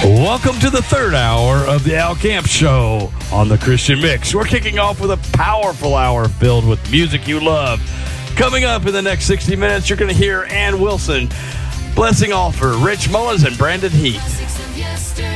Welcome to the third hour of the Al Camp Show on the Christian Mix. We're kicking off with a powerful hour filled with music you love. Coming up in the next 60 minutes, you're going to hear Ann Wilson, Blessing Offer, Rich Mullins, and Brandon Heath.